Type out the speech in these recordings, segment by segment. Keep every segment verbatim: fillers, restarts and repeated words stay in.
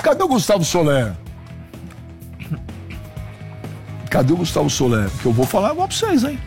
cadê o Gustavo Soler? Cadê o Gustavo Soler? Porque eu vou falar igual pra vocês, hein?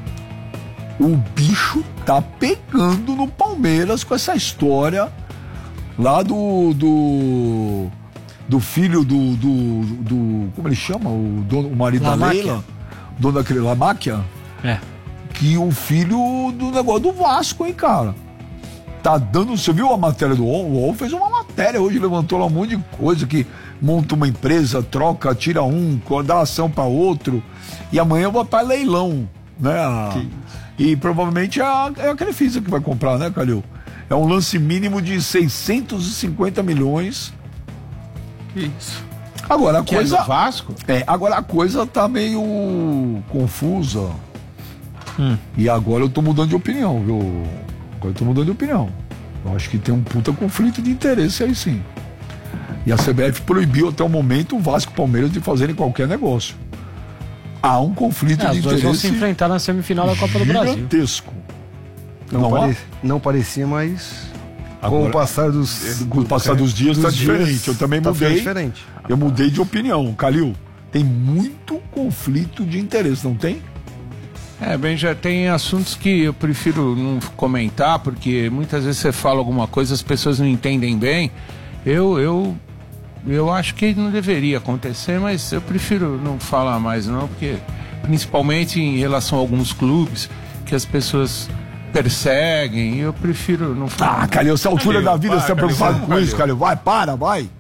O bicho tá pegando no Palmeiras com essa história lá do do, do filho do, do, do como ele chama? O, dono, o marido da Leila, dono daquele Lamáquia. É. Que o filho do negócio do Vasco, hein, cara? Tá dando. Você viu a matéria do U O L? O U O L fez uma matéria hoje, levantou lá um monte de coisa que monta uma empresa, troca, tira um, dá ação pra outro. E amanhã vai botar leilão, né? E provavelmente é, a, é aquele Fisa que vai comprar, né, Calil? É um lance mínimo de seiscentos e cinquenta milhões. Isso. Agora a que coisa. É do Vasco? É, agora a coisa tá meio confusa. Hum. E agora eu tô mudando de opinião, viu? Agora eu tô mudando de opinião. Eu acho que tem um puta conflito de interesse aí sim. E a C B F proibiu até o momento o Vasco e o Palmeiras de fazerem qualquer negócio. Há um conflito é, de os dois interesse vão se enfrentar na semifinal da Copa do Brasil. Gigantesco. Não, Não, pare... não parecia, mas agora, com o passar dos, com o passar dos dias está diferente. Dias, eu também tá mudei. Diferente. Eu mudei de opinião. Calil, tem muito conflito de interesse, não tem? É, bem, já tem assuntos que eu prefiro não comentar, porque muitas vezes você fala alguma coisa, as pessoas não entendem bem. Eu, eu, eu acho que não deveria acontecer, mas eu prefiro não falar mais não, porque principalmente em relação a alguns clubes que as pessoas perseguem, eu prefiro não falar. Ah, Calil, essa altura Calil, da vida para, você tá preocupado com isso, Calil. Vai, para, vai.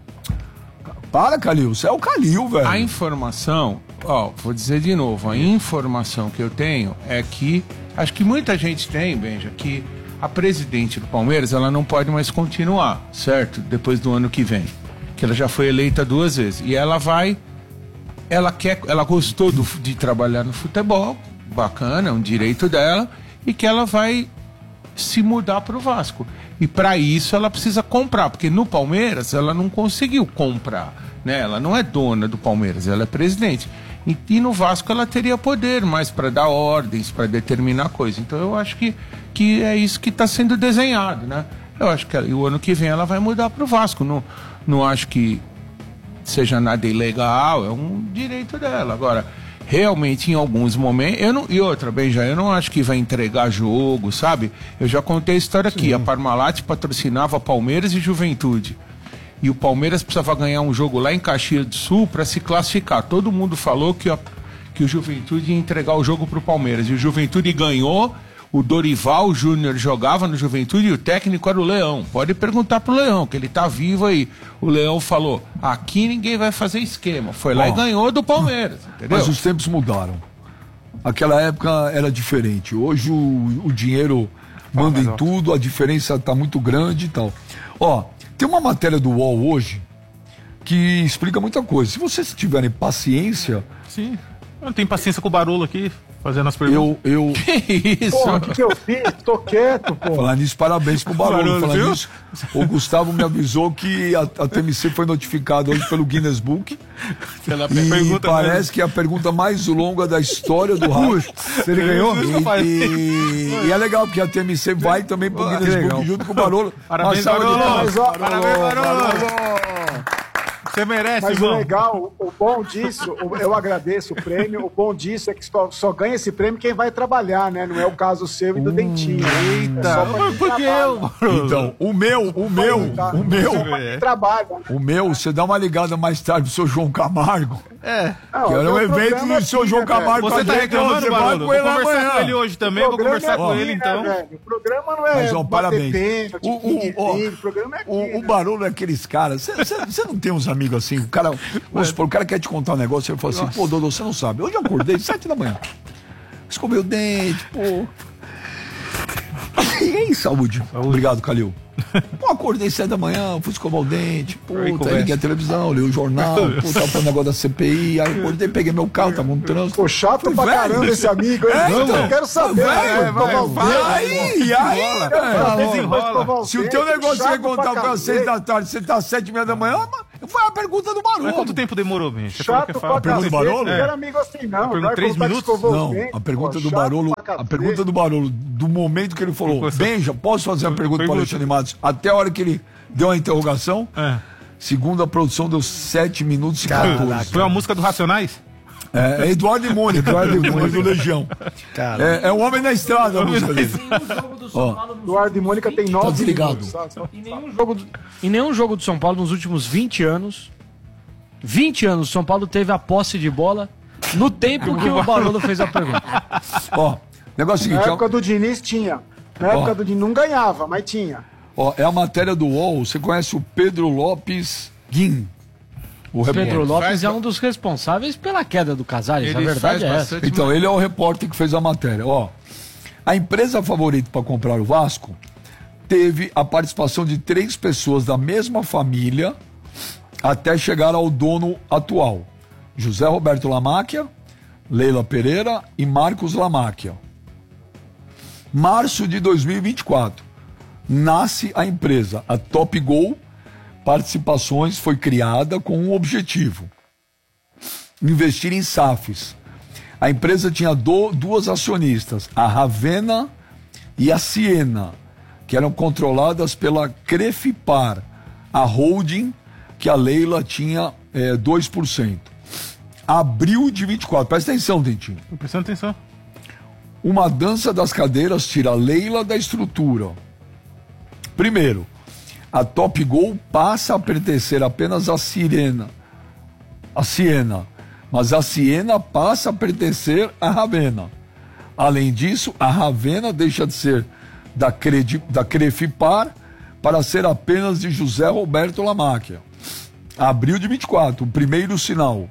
Para, Calil, você é o Calil, velho. A informação, ó, vou dizer de novo, a informação que eu tenho é que, acho que muita gente tem, Benja, que a presidente do Palmeiras, ela não pode mais continuar, certo? Depois do ano que vem. Que ela já foi eleita duas vezes. E ela vai, ela quer, ela gostou do, de trabalhar no futebol, bacana, é um direito dela, e que ela vai se mudar para o Vasco. E para isso ela precisa comprar, porque no Palmeiras ela não conseguiu comprar, né? Ela não é dona do Palmeiras, ela é presidente. E, e no Vasco ela teria poder mais para dar ordens, para determinar coisas. Então eu acho que, que é isso que está sendo desenhado, né? Eu acho que o ano que vem ela vai mudar para o Vasco. Não, não acho que seja nada ilegal, é um direito dela. Agora, realmente em alguns momentos, eu não, e outra, Benja, eu não acho que vai entregar jogo, sabe? Eu já contei a história aqui, a Parmalat patrocinava Palmeiras e Juventude. E o Palmeiras precisava ganhar um jogo lá em Caxias do Sul para se classificar. Todo mundo falou que, a, que o Juventude ia entregar o jogo para o Palmeiras. E o Juventude ganhou, o Dorival Júnior jogava no Juventude e o técnico era o Leão. Pode perguntar pro Leão, que ele tá vivo aí. O Leão falou, aqui ninguém vai fazer esquema. Foi lá oh. e ganhou do Palmeiras, entendeu? Mas os tempos mudaram. Aquela época era diferente. Hoje o, o dinheiro manda em tudo, a diferença tá muito grande e tal. Ó, tem uma matéria do U O L hoje que explica muita coisa. Se vocês tiverem paciência... Sim, eu não tenho paciência com o Barolo aqui. Fazendo as perguntas. Eu, eu... Que isso? Pô, o que, que eu fiz? Tô quieto, pô. Falar nisso, parabéns pro Barolo. Falar nisso, o Gustavo me avisou que a, a T M C foi notificada hoje pelo Guinness Book. E parece mesmo. que é a pergunta mais longa da história do rádio. Ele ganhou? E, e, e é legal, porque a T M C vai também pro Guinness Book junto com o Barolo. Parabéns, Barolo. Parabéns, Barolo. Você merece, Mas irmão. o legal, o bom disso, eu agradeço o prêmio, o bom disso é que só, só ganha esse prêmio quem vai trabalhar, né? Não é o caso seu e do uh, Dentinho. Eita, é por que eu? Então, o meu, o meu, tá, o meu, trabalha. O meu, você dá uma ligada mais tarde pro seu João Camargo. É. Não, que era um evento do seu João Camargo. Você tá reclamando, Barolo? Vou conversar com ele hoje também, vou conversar com ele então. O programa não é. Mas, ó, parabéns. Pênalti, o, o, ó, o programa é aqui, o, né? o Barolo é aqueles caras. Você não tem uns amigos assim? O cara, vamos supor, o cara quer te contar um negócio e ele fala assim: pô, Dodô, você não sabe. Hoje eu acordei sete da manhã. Escovei o dente, pô. E aí, saúde. saúde. Obrigado, Calil. Pô, acordei sete da manhã, fui escovar o dente, puta, aí liguei a televisão, li o jornal, puta, foi o negócio da C P I, aí acordei, peguei meu carro, tava no trânsito. Pô, chato fui, pra velho, caramba esse amigo, hein? É, então, eu quero saber. Velho, vai, vai, aí, aí, desenrola. Se o teu negócio ia contar pra seis da tarde, você tá às sete e meia da manhã, foi a pergunta do Barolo. Mas quanto tempo demorou, bem? Chato pra a pergunta do Barolo? Não era amigo assim, não. Pergunta três minutos? Não, a pergunta do Barolo, a pergunta do Barolo, do momento que ele falou, Benja, posso fazer uma pergunta para o Alexandre Matos? Até a hora que ele deu a interrogação, é. Segundo a produção, deu sete minutos e quatorze. Foi uma música do Racionais? É, é Eduardo e Mônica, Eduardo e Mônica do Legião. É, é o Homem na Estrada a música dele. Eduardo e Mônica tem nove Tá desligado. minutos. Só- só- Em nenhum, jogo do, em nenhum jogo do São Paulo nos últimos vinte anos, vinte anos, o São Paulo teve a posse de bola no tempo que o Barolo fez a pergunta. Ó, negócio é o Na seguinte, época ó, do Diniz tinha. Na época do Diniz não ganhava, mas tinha. ó, é a matéria do U O L. Você conhece o Pedro Lopes Guim? O repórter. Pedro Lopes Faz- é um dos responsáveis pela queda do Casares, a Ele verdade faz é essa. bastante. Então, ele é o repórter que fez a matéria. Ó, a empresa favorita para comprar o Vasco teve a participação de três pessoas da mesma família até chegar ao dono atual: José Roberto Lamáquia, Leila Pereira e Marcos Lamáquia. Março de dois mil e vinte e quatro, nasce a empresa. A Top Gol Participações foi criada com um objetivo: investir em S A Fs. A empresa tinha do, duas acionistas, a Ravena e a Siena, que eram controladas pela Crefipar, a holding que a Leila tinha é, dois por cento. Abril de vinte e quatro, presta atenção, Dentinho. Prestando atenção. Uma dança das cadeiras tira a Leila da estrutura. Primeiro, a Top Gol passa a pertencer apenas à Sirena, a Siena, mas a Siena passa a pertencer à Ravena. Além disso, a Ravena deixa de ser da, Credi, da Crefipar para ser apenas de José Roberto Lamáquia. Abril de vinte e quatro, o primeiro sinal.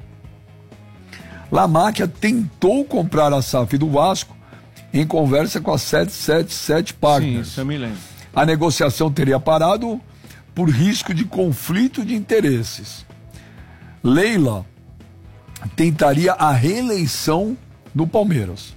Lamáquia tentou comprar a S A F do Vasco em conversa com a setecentos e setenta e sete Sim, Partners. isso eu me lembro. A negociação teria parado por risco de conflito de interesses. Leila tentaria a reeleição no Palmeiras.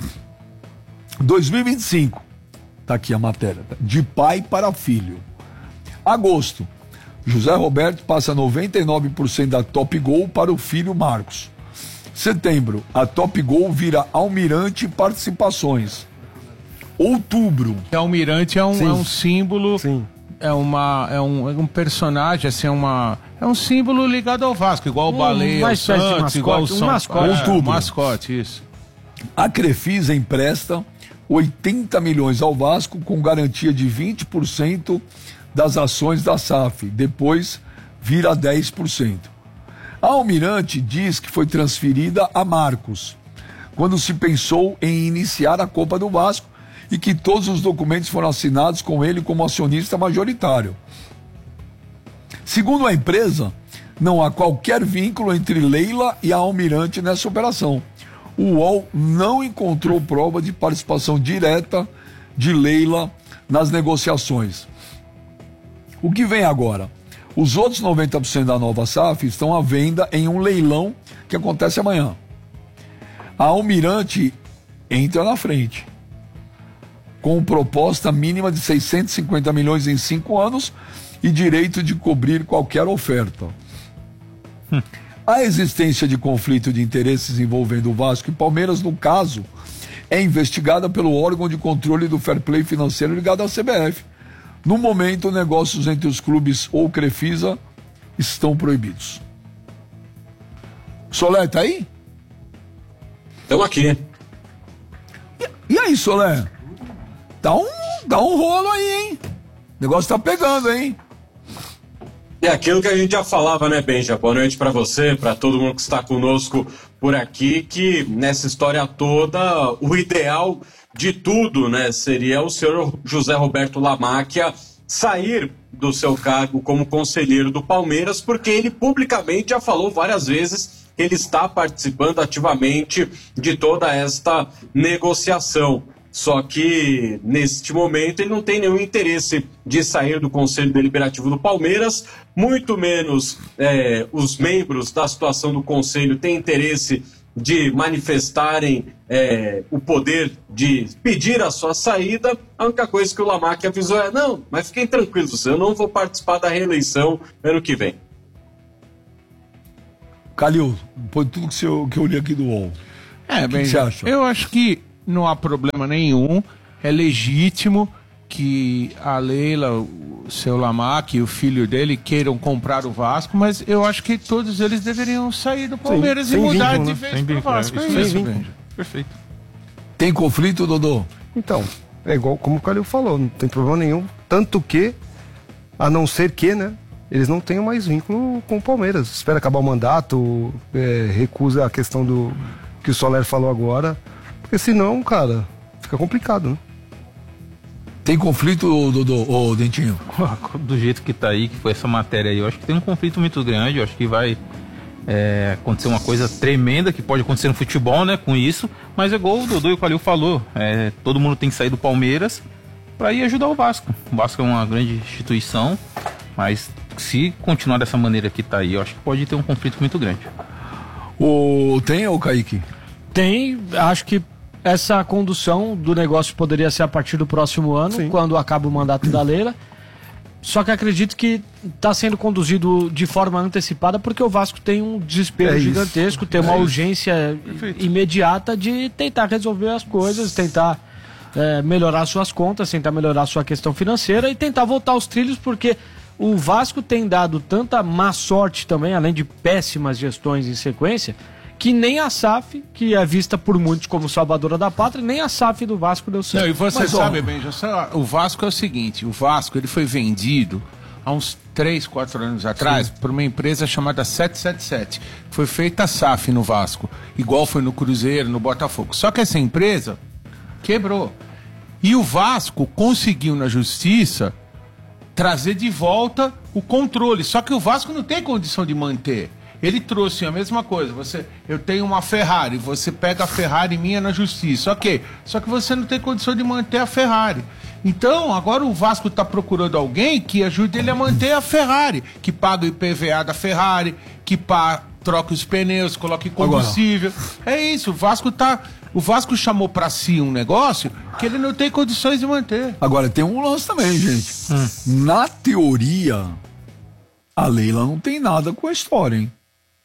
dois mil e vinte e cinco, tá aqui a matéria, de pai para filho. Agosto, José Roberto passa noventa e nove por cento da Top Gol para o filho Marcos. Setembro, a Top Gol vira Almirante Participações. Outubro, Que Almirante é um, Sim. é um símbolo, Sim. é, uma, é, um, é um personagem, assim, é, uma, é um símbolo ligado ao Vasco, igual o Baleia, uma o espécie de Santos, mascote, igual o um São mascote. É, Outubro. mascote, isso. a Crefisa empresta oitenta milhões ao Vasco com garantia de vinte por cento das ações da S A F. Depois vira dez por cento. A Almirante diz que foi transferida a Marcos quando se pensou em iniciar a Copa do Vasco e que todos os documentos foram assinados com ele como acionista majoritário. Segundo a empresa, não há qualquer vínculo entre Leila e a Almirante nessa operação. O U O L não encontrou prova de participação direta de Leila nas negociações. O que vem agora? Os outros noventa por cento da nova S A F estão à venda em um leilão que acontece amanhã. A Almirante entra na frente, com proposta mínima de seiscentos e cinquenta milhões em cinco anos e direito de cobrir qualquer oferta. Hum. A existência de conflito de interesses envolvendo o Vasco e Palmeiras, no caso, é investigada pelo órgão de controle do fair play financeiro ligado à C B F. No momento, negócios entre os clubes ou Crefisa estão proibidos. Solé, tá aí? Estamos aqui. E, e aí, Solé? Dá um, dá um rolo aí, hein? O negócio tá pegando, hein? É aquilo que a gente já falava, né, Benja? Boa noite para você, para todo mundo que está conosco por aqui, que nessa história toda, o ideal de tudo, né, seria o senhor José Roberto Lamáquia sair do seu cargo como conselheiro do Palmeiras, porque ele publicamente já falou várias vezes que ele está participando ativamente de toda esta negociação. Só que, neste momento, ele não tem nenhum interesse de sair do Conselho Deliberativo do Palmeiras, muito menos é, os membros da situação do Conselho têm interesse de manifestarem é, o poder de pedir a sua saída. A única coisa que o Lamáquia avisou é, não, mas fiquem tranquilos, eu não vou participar da reeleição ano que vem. Calil, foi tudo que, eu, que eu li aqui do U O L. É, O que bem, que você acha? eu acho que não há problema nenhum, é legítimo que a Leila, o seu Lamac e o filho dele queiram comprar o Vasco, mas eu acho que todos eles deveriam sair do Palmeiras Sim, e sem mudar vínculo, de né? vez Sem pro vínculo, Vasco. é É isso isso, mesmo. Benja. Perfeito. Tem conflito, Dodô? Então, é igual como o Calil falou, não tem problema nenhum. Tanto que, a não ser que, né, eles não tenham mais vínculo com o Palmeiras. Espera acabar o mandato, é, recusa a questão do que o Soler falou agora. Porque senão, cara, fica complicado, né? Tem conflito, Dodô, ô Dentinho? Do jeito que tá aí, que foi essa matéria aí, eu acho que tem um conflito muito grande, eu acho que vai é, acontecer uma coisa tremenda que pode acontecer no futebol, né, com isso, mas é igual o Dodô e o Calil falou, é, todo mundo tem que sair do Palmeiras para ir ajudar o Vasco. O Vasco é uma grande instituição, mas se continuar dessa maneira que tá aí, eu acho que pode ter um conflito muito grande. O... Tem, ô Kaique? Tem, acho que essa condução do negócio poderia ser a partir do próximo ano, Sim. quando acaba o mandato da Leila. Só que acredito que está sendo conduzido de forma antecipada porque o Vasco tem um desespero É isso. gigantesco, tem uma É isso. urgência Perfeito. imediata de tentar resolver as coisas, tentar é, melhorar suas contas, tentar melhorar sua questão financeira e tentar voltar aos trilhos, porque o Vasco tem dado tanta má sorte também, além de péssimas gestões em sequência, que nem a S A F, que é vista por muitos como salvadora da pátria, nem a S A F do Vasco deu certo. Não, e você Mas, ó, sabe, Benja, só- o Vasco é o seguinte, o Vasco ele foi vendido há uns três, quatro anos atrás por uma empresa chamada sete sete sete. Foi feita a S A F no Vasco, igual foi no Cruzeiro, no Botafogo. Só que essa empresa quebrou. E o Vasco conseguiu na justiça trazer de volta o controle. Só que o Vasco não tem condição de manter. Ele trouxe a mesma coisa. Você, eu tenho uma Ferrari, você pega a Ferrari minha na justiça. Ok. Só que você não tem condição de manter a Ferrari. Então, agora o Vasco está procurando alguém que ajude ele a manter a Ferrari, que paga o I P V A da Ferrari, que pa, troca os pneus, coloque combustível. É isso. O Vasco tá. O Vasco chamou para si um negócio que ele não tem condições de manter. Agora, tem um lance também, gente. Na teoria, a Leila não tem nada com a história, hein?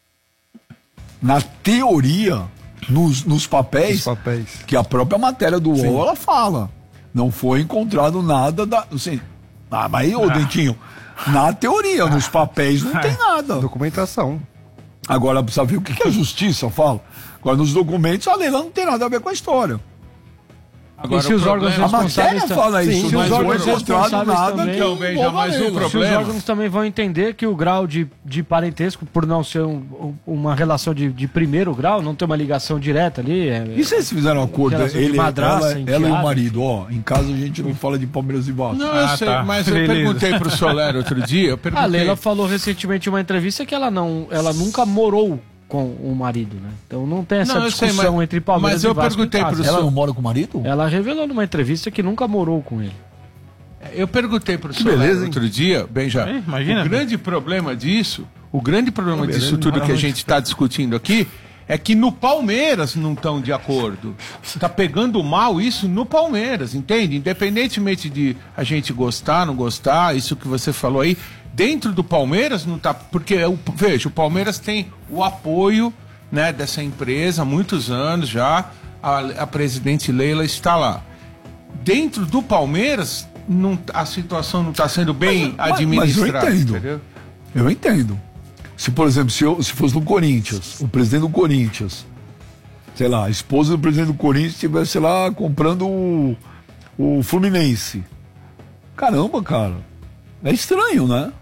Na teoria, nos, nos papéis, Os papéis. que a própria matéria do U O L ela fala. Não foi encontrado nada da. Assim, ah, mas aí, ô Dentinho, na teoria, nos papéis não tem nada. Documentação. Agora precisa ver o que, que a justiça fala. Agora, nos documentos, a Leila não tem nada a ver com a história. Agora, e se os o órgãos problema- A matéria responsáveis... fala Sim, isso, se mas os não foi órgãos encontrado responsáveis nada também- que Então, Benja, envolva mas a o Leila. Se os problema- órgãos também vão entender que o grau de, de parentesco, por não ser um- um- uma relação de, de primeiro grau, não ter uma ligação direta ali. É, E se eles fizeram um acordo, Relação de ele, madraça, ela, ela e o enteada. marido, ó, em casa a gente não fala de Palmeiras e Vasco. Não, eu Ah, sei, tá. mas eu Beleza. perguntei pro Soler outro dia, eu A perguntei... Leila falou recentemente em uma entrevista que ela, não, ela nunca morou com o marido, né? Então não tem essa Não, eu sei, discussão mas- entre Palmeiras mas e eu Vasco em perguntei casa. pro Ela Sol- não mora com o marido? Ela revelou numa entrevista que nunca morou com ele. Eu perguntei pro Soler beleza, hein? outro dia, Benja, É, imagina, o grande problema disso, o grande problema disso tudo que a gente está discutindo aqui, é que no Palmeiras não estão de acordo. Tá pegando mal isso no Palmeiras, entende? Independentemente de a gente gostar, não gostar, isso que você falou aí, dentro do Palmeiras não tá... Porque, o, veja, o Palmeiras tem o apoio, né, dessa empresa há muitos anos já, a, a presidente Leila está lá. Dentro do Palmeiras, não, a situação não está sendo bem Mas- mas administrada. eu entendo. Entendeu? Eu entendo. Se, por exemplo, se, eu, se fosse no Corinthians, o presidente do Corinthians, sei lá, a esposa do presidente do Corinthians estivesse lá comprando o, o Fluminense. Caramba, cara. É estranho, né?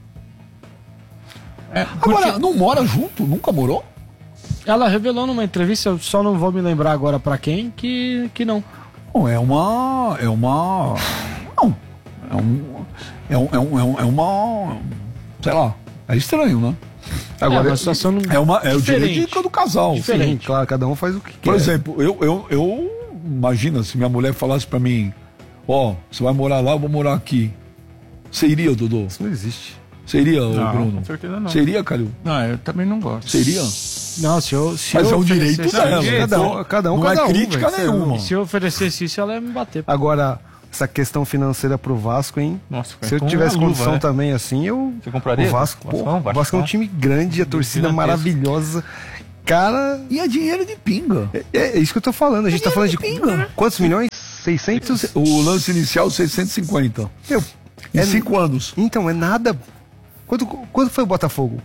É, Agora, não mora junto? Nunca morou? Ela revelou numa entrevista, eu só não vou me lembrar agora pra quem, que, que não. Não, é uma. É uma. Não. É um. É, um, é, um, é, um, é uma. Sei lá. É estranho, né? Agora, é uma situação não- É, uma, é o diferente. direito do casal. Diferente. Sim, claro, cada um faz o que quer. Por exemplo, eu, eu, eu. Imagina se minha mulher falasse pra mim: Ó, você vai morar lá, eu vou morar aqui. Você iria, Dodô? Isso não existe. Você iria, ô, Não, Bruno? com certeza não. Você iria, Calil? Não, eu também não gosto. Você iria? Não, se eu, se Mas eu é um direito oferecesse- dela. cada um- Então, cada um, não cada é um, crítica velho, nenhuma. Se eu oferecesse isso, ela ia me bater. Agora, essa questão financeira pro Vasco, hein? Nossa, Se eu com tivesse a luva, condição né? também assim, eu. Você compraria? O Vasco, pô, Vascão, o Vasco é um Vascão. time grande, a torcida Gigantesco. maravilhosa. Cara, E é dinheiro de pinga. é, é isso que eu tô falando. A gente tá falando de pinga. quantos milhões? seiscentos... O lance inicial, seiscentos e cinquenta. Meu, Em é- cinco anos. Então, é nada. Quanto, quanto foi o Botafogo?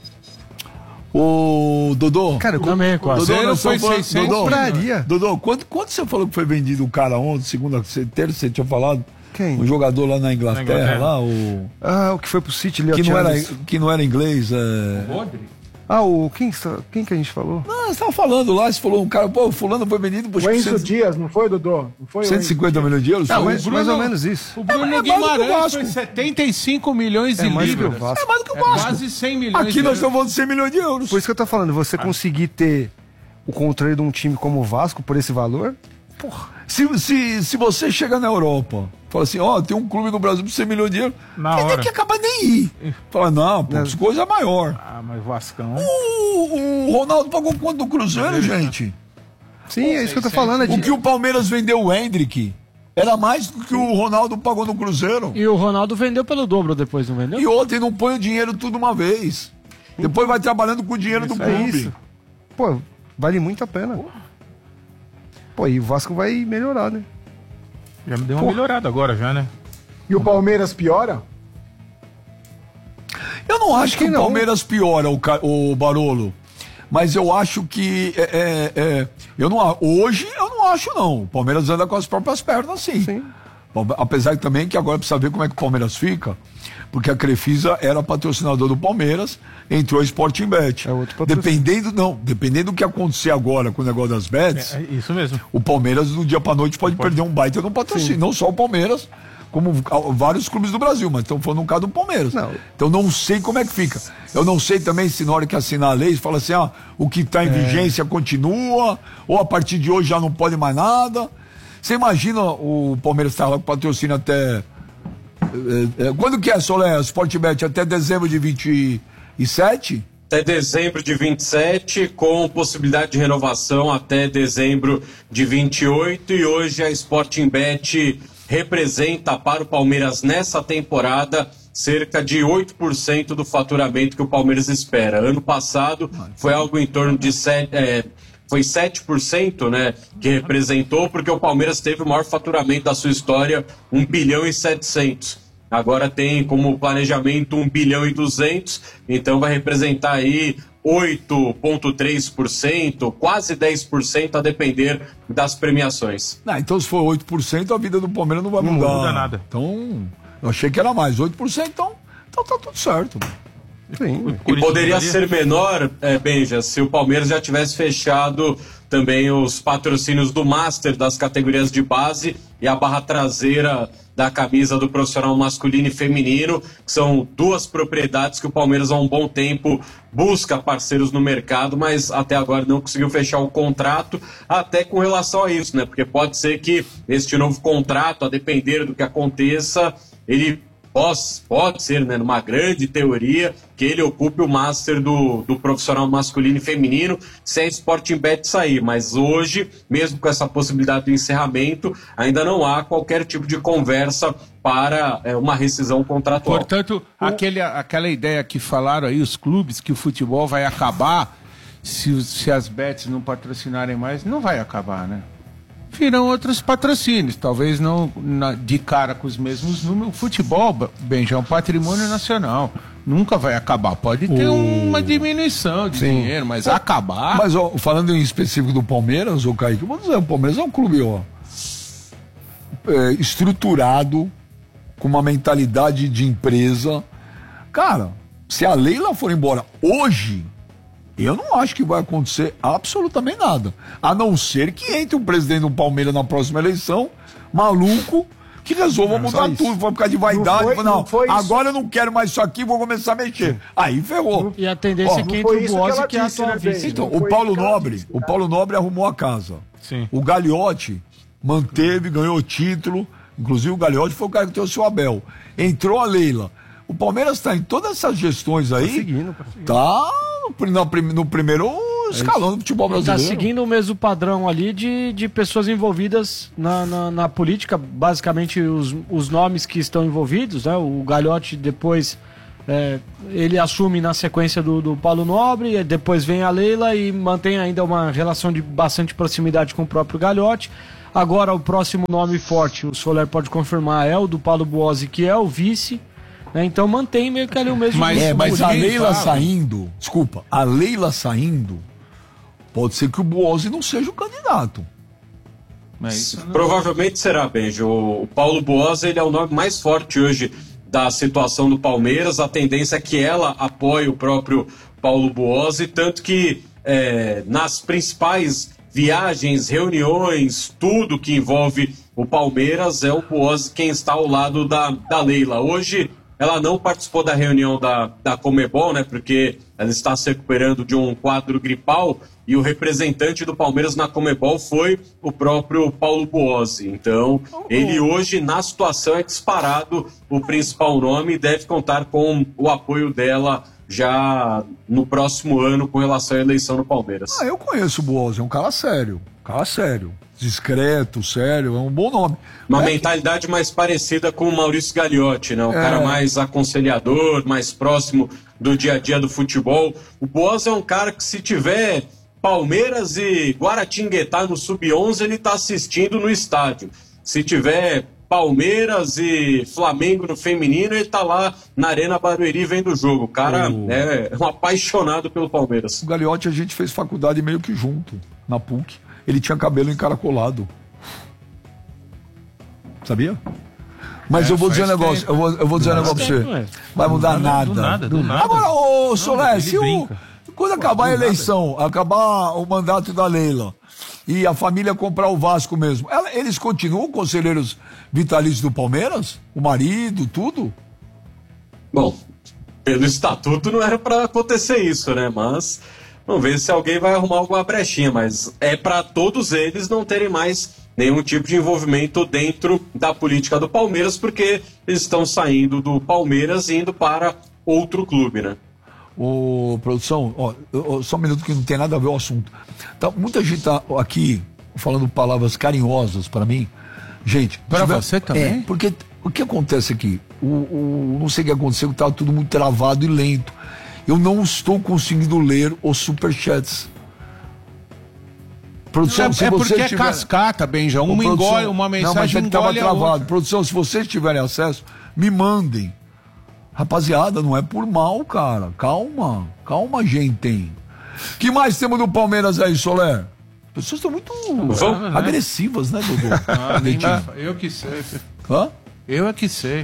Ô, Dodô. Cara, eu Também, quase. Dodô, Cruzeiro nós foi estamos falando- seiscentos, Dodô, compraria. Dodô, quanto, quanto você falou que foi vendido o cara ontem, segunda, terça, você tinha falado? Quem? Um jogador lá na Inglaterra, Na Inglaterra. lá, o... Ah, o que foi pro City, Leo Que não, era, Chambers. que não era inglês, é... Rodri? Ah, o... Quem, está- quem que a gente falou? Não, você tava falando lá, você falou um cara, pô, fulano foi vendido por O Enzo cento Dias, não foi, Dodô? Não foi o cento e Enzo cinquenta milhões de euros? Não, foi? mas mais ou menos isso. O Bruno É, é mais do que o Guimarães Vasco. foi setenta e cinco milhões É de mais do que o libras. Vasco. É mais do que o É Vasco. quase cem milhões Aqui de nós euros. estamos falando de cem milhões de euros. Por isso que eu tô falando, você conseguir ter o controle de um time como o Vasco por esse valor, Se, se, se você chega na Europa, fala assim, ó, tem um clube no Brasil por cem milhões de euros, Na tem hora. que acaba nem ir. Fala, não, pô, as coisas é maior. Ah, mas o Vascão. O, o Ronaldo pagou quanto no Cruzeiro, gente? sim, é isso que eu tô falando. É O de... que o Palmeiras vendeu o Hendrick era mais do que o Ronaldo pagou no Cruzeiro. E o Ronaldo vendeu pelo dobro depois, não vendeu? E ontem não põe o dinheiro tudo uma vez. Depois vai trabalhando com o dinheiro do É clube. isso. Pô, vale muito a pena. Pô, e o Vasco vai melhorar, né? Já me deu uma melhorada agora já, né? E o Palmeiras piora? Eu não acho que, que o não. Palmeiras piora o, Ca- o Barolo. Mas eu acho que. É, é, é, eu não, a- hoje eu não acho, não. O Palmeiras anda com as próprias pernas, sim. Sim. Palme- Apesar que também que agora precisa ver como é que o Palmeiras fica. Porque a Crefisa era patrocinador do Palmeiras, entrou a Sporting Bet. É outro patrocínio. Dependendo, não, dependendo do que acontecer agora com o negócio das bets, É isso mesmo. o Palmeiras do dia pra noite pode, perder um baita no patrocínio. Não só o Palmeiras, como vários clubes do Brasil, mas estamos falando no caso do Palmeiras. Não. Então não sei como é que fica. Eu não sei também se na hora que assinar a lei, fala assim, ah, o que está em vigência continua, ou a partir de hoje já não pode mais nada. Você imagina o Palmeiras estar lá com patrocínio até... é, é, quando que é, Solé? Sportbet até dezembro de vinte e sete? Até dezembro de vinte e sete, com possibilidade de renovação até dezembro de vinte e oito. E hoje a Sporting Bet representa para o Palmeiras nessa temporada cerca de oito por cento do faturamento que o Palmeiras espera. Ano passado foi algo em torno de sete, é, foi sete por cento, né, que representou, porque o Palmeiras teve o maior faturamento da sua história, um bilhão e setecentos. Agora tem como planejamento um bilhão e duzentos, então vai representar aí oito vírgula três por cento, quase dez por cento, a depender das premiações. Ah, então se for oito por cento, a vida do Palmeiras não vai Não mudar. muda nada. Então, eu achei que era mais. oito por cento, então, então tá tudo certo. Sim. E poderia ser menor, é, Benja, se o Palmeiras já tivesse fechado também os patrocínios do Master das categorias de base e a barra traseira da camisa do profissional masculino e feminino, que são duas propriedades que o Palmeiras há um bom tempo busca parceiros no mercado, mas até agora não conseguiu fechar o contrato, até com relação a isso, né? Porque pode ser que este novo contrato, a depender do que aconteça, ele Pode, pode ser, né, numa grande teoria, que ele ocupe o Master do, do profissional masculino e feminino, sem a Sporting Bet sair. Mas hoje, mesmo com essa possibilidade do encerramento, ainda não há qualquer tipo de conversa para é, uma rescisão contratual. Portanto, aquele, aquela ideia que falaram aí, os clubes, que o futebol vai acabar se, os- se as bets não patrocinarem mais, não vai acabar, né? Virão outros patrocínios, talvez não na- de cara com os mesmos números. O futebol, bem, já é um patrimônio nacional. Nunca vai acabar. Pode ter uma diminuição de dinheiro, mas acabar. Mas, ó, falando em específico do Palmeiras, ô Kaique, vamos dizer, o Palmeiras é um clube, ó, é, estruturado, com uma mentalidade de empresa. Cara, se a Leila for embora hoje, eu não acho que vai acontecer absolutamente nada. A não ser que entre um presidente do Palmeiras na próxima eleição, maluco, que resolva mudar isso. tudo, vai ficar de vaidade. foi- Não, não, não foi isso. agora eu não quero mais isso aqui, vou começar a mexer. Aí ferrou. E a tendência Ó, é que não entre foi o isso que Bosi, ela que é a disse, atual né, Bem? vice. Então, Não o foi Paulo isso que ela Nobre, disse, o né? Paulo Nobre arrumou a casa. Sim. O Gagliotti manteve, ganhou título. Inclusive o Gagliotti foi o cara que trouxe o Abel. Entrou a Leila. O Palmeiras está em todas essas gestões aí. seguindo, tá seguindo. Tá no, pri- no prim- no primeiro escalão do futebol Está brasileiro. seguindo o mesmo padrão ali de, de pessoas envolvidas na, na, na política, basicamente os, os nomes que estão envolvidos, né? O Gagliotti depois é, ele assume na sequência do, do Paulo Nobre, e depois vem a Leila e mantém ainda uma relação de bastante proximidade com o próprio Gagliotti. Agora, o próximo nome forte, o Soler pode confirmar, é o do Paulo Buozzi, que é o vice, né? Então mantém meio que ali o mesmo... Mas- É, mas a ninguém Leila fala. saindo, desculpa, a Leila saindo, pode ser que o Buozzi não seja o candidato. Mas isso não- Provavelmente será, Benjo. O Paulo Buozzi, ele é o nome mais forte hoje da situação do Palmeiras. A tendência é que ela apoie o próprio Paulo Buozzi, tanto que é, nas principais viagens, reuniões, tudo que envolve o Palmeiras, é o Buozzi quem está ao lado da, da Leila. Hoje ela não participou da reunião da, da Conmebol, né, porque ela está se recuperando de um quadro gripal, e o representante do Palmeiras na Conmebol foi o próprio Paulo Buozzi. Então, ele hoje, na situação, é disparado o principal nome e deve contar com o apoio dela já no próximo ano com relação à eleição no Palmeiras. Ah, eu conheço o Buozzi, é um cara sério, um cara sério, discreto, sério, é um bom nome. Uma É, mentalidade mais parecida com o Maurício Gagliotti, né? O É. cara mais aconselhador, mais próximo do dia a dia do futebol. O Buozzi é um cara que, se tiver Palmeiras e Guaratinguetá no sub onze, ele tá assistindo no estádio. Se tiver Palmeiras e Flamengo no feminino, ele tá lá na Arena Barueri vendo o jogo. O cara O- é um apaixonado pelo Palmeiras. O Gagliotti a gente fez faculdade meio que junto, na P U C. Ele tinha cabelo encaracolado. Sabia? Mas É, eu vou dizer um faz negócio, tempo. eu vou, eu vou dizer um negócio pra tempo, você. é. Vai mudar Do nada. nada, do nada. Agora, ô Soler, ele se o, brinca. quando acabar a eleição, acabar o mandato da Leila e a família comprar o Vasco mesmo, ela- eles continuam conselheiros vitalícios do Palmeiras? O marido, tudo? Bom, pelo estatuto não era pra acontecer isso, né? Mas vamos ver se alguém vai arrumar alguma brechinha. Mas é pra todos eles não terem mais nenhum tipo de envolvimento dentro da política do Palmeiras, porque eles estão saindo do Palmeiras e indo para outro clube, né? Ô, produção, ó, ó, só um minuto que não tem nada a ver o assunto. Tá, muita gente tá aqui falando palavras carinhosas pra mim. Gente, Pra tiver- você também? É, porque o que acontece aqui? O, o- não sei o que aconteceu, tá tudo muito travado e lento. Eu não estou conseguindo ler os superchats. Produção, É, se é porque você é tiver... cascata, Benja. Ô, Uma produção, engole, uma não, mas mensagem é que tava engole a travado. outra. Produção, se vocês tiverem acesso, me mandem. Rapaziada, não é por mal, cara. Calma, calma, gente. Que mais temos do Palmeiras aí, Soler? As pessoas estão muito Vamos, agressivas, né, Dodô? Ah, nem Dentinho. dá- eu que sei. Hã? Eu é que sei.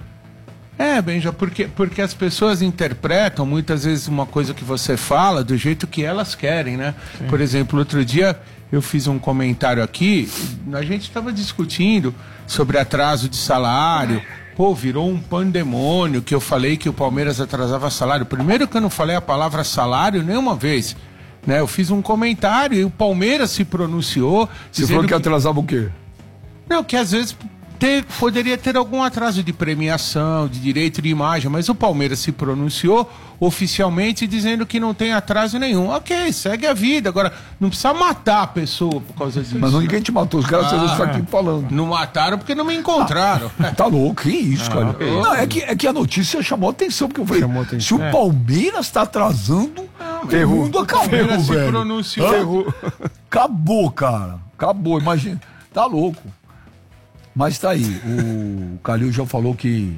É, Benja, porque, porque as pessoas interpretam muitas vezes uma coisa que você fala do jeito que elas querem, né? Por exemplo, outro dia eu fiz um comentário aqui, a gente estava discutindo sobre atraso de salário. Pô, virou um pandemônio que eu falei que o Palmeiras atrasava salário. Primeiro que eu não falei a palavra salário nenhuma vez. Né? Eu fiz um comentário e o Palmeiras se pronunciou. Você dizendo falou que atrasava o quê? Não, que às vezes ter- poderia ter algum atraso de premiação, de direito de imagem, mas o Palmeiras se pronunciou oficialmente dizendo que não tem atraso nenhum. Ok, segue a vida. Agora, não precisa matar a pessoa por causa disso. Mas não, ninguém te matou, os caras Ah, estão aqui falando. Não mataram porque não me encontraram. Tá louco, que isso, cara? que isso. Não, é que, é que a notícia chamou atenção, porque eu falei, Chamou atenção. se o Palmeiras tá atrasando, o mundo acabou, Palmeiras se velho. pronunciou. Hã? Acabou, cara. Acabou, imagina. Tá louco. Mas tá aí, o Calil já falou que...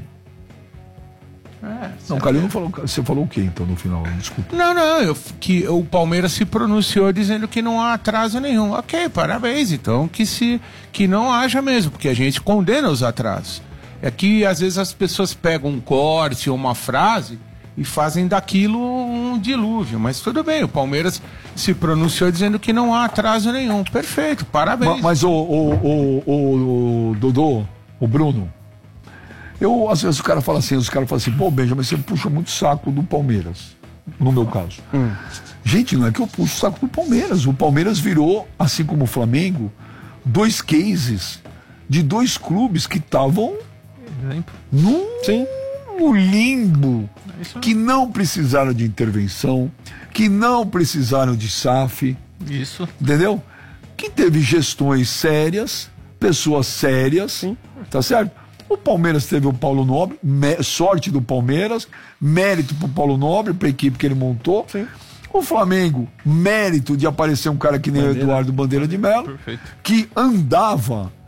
Não, o Calil não falou... Você falou o quê, então, no final? Desculpa. Não, não, eu, que o Palmeiras se pronunciou dizendo que não há atraso nenhum. Ok, parabéns, então que, se, que não haja mesmo, porque a gente condena os atrasos. É que às vezes as pessoas pegam um corte ou uma frase e fazem daquilo um dilúvio, mas tudo bem, o Palmeiras se pronunciou dizendo que não há atraso nenhum. Perfeito, parabéns. Ma- Mas o, o, o, o, o Dodô, o Bruno, eu, às vezes o cara fala assim, os caras falam assim, pô, Benjamin, você puxa muito saco do Palmeiras, no meu caso. Gente, não é que eu puxo o saco do Palmeiras, o Palmeiras virou, assim como o Flamengo, dois cases de dois clubes que estavam Exemplo. no, Sim. no limbo, Isso. que não precisaram de intervenção, que não precisaram de S A F, Isso. entendeu? Que teve gestões sérias, pessoas sérias, tá certo? O Palmeiras teve o Paulo Nobre, mé- sorte do Palmeiras, mérito pro Paulo Nobre, pra equipe que ele montou. O Flamengo, mérito de aparecer um cara que nem o Eduardo Bandeira de Melo, Perfeito. que andava